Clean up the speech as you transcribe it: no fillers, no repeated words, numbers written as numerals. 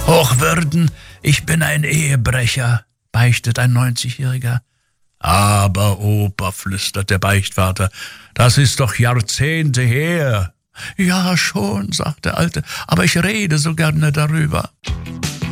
Hochwürden, ich bin ein Ehebrecher, beichtet ein 90-Jähriger. Aber, Opa, flüstert der Beichtvater, das ist doch Jahrzehnte her. Ja, schon, sagt der Alte, aber ich rede so gerne darüber.